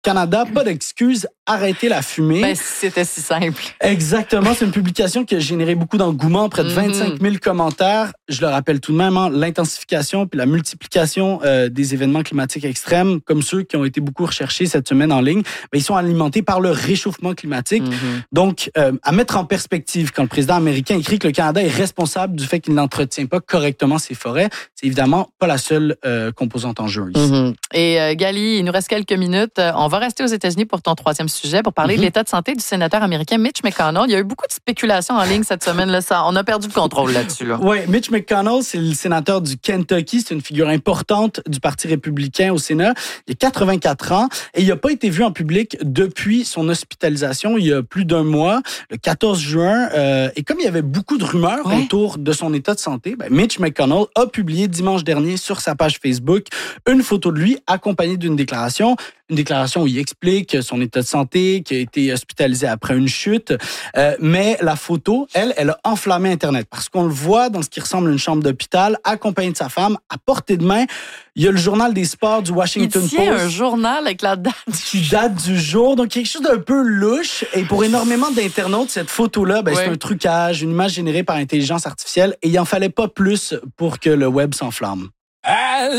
Canada, pas d'excuses, arrêtez la fumée. Ben, c'était si simple. Exactement, c'est une publication qui a généré beaucoup d'engouement, près de 25 000 commentaires. Je le rappelle tout de même, l'intensification puis la multiplication des événements climatiques extrêmes, comme ceux qui ont été beaucoup recherchés cette semaine en ligne, ben, ils sont alimentés par le réchauffement climatique. Donc, à mettre en perspective, quand le président américain écrit que le Canada est responsable du fait qu'il n'entretient pas correctement ses forêts, c'est évidemment pas la seule composante en jeu ici. Et Gali, il nous reste quelques minutes. On va rester aux États-Unis pour ton troisième sujet, pour parler de l'état de santé du sénateur américain Mitch McConnell. Il y a eu beaucoup de spéculations en ligne cette semaine. Là, on a perdu le contrôle là-dessus. Là. Oui, Mitch McConnell, c'est le sénateur du Kentucky. C'est une figure importante du Parti républicain au Sénat. Il a 84 ans et il n'a pas été vu en public depuis son hospitalisation il y a plus d'un mois, le 14 juin. Et comme il y avait beaucoup de rumeurs autour de son état de santé, Mitch McConnell a publié dimanche dernier sur sa page Facebook une photo de lui accompagnée d'une déclaration. Une déclaration où il explique son état de santé, qu'il a été hospitalisé après une chute. Mais la photo, elle a enflammé Internet parce qu'on le voit dans ce qui ressemble à une chambre d'hôpital, accompagné de sa femme, à portée de main. Il y a le journal des sports du Washington Post. Il tient un journal avec la date. Qui date du jour. Donc, quelque chose d'un peu louche. Et pour énormément d'internautes, cette photo-là, c'est un trucage, une image générée par intelligence artificielle. Et il n'en fallait pas plus pour que le web s'enflamme.